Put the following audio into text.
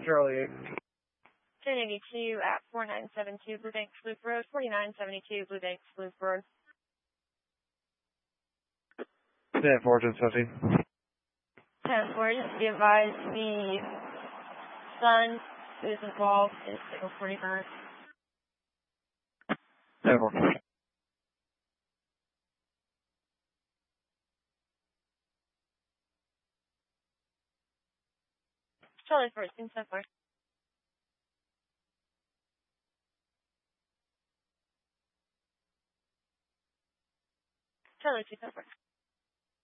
Charlie 1082 at 4972 Blue Banks Loop Road, 4972 Blue Banks Loop Road. 10-4, 10-17. 10-4, just be advised the son who is involved is signal 49. 10-4. Charlie 14, 10-4. Charlie 2, 10-4.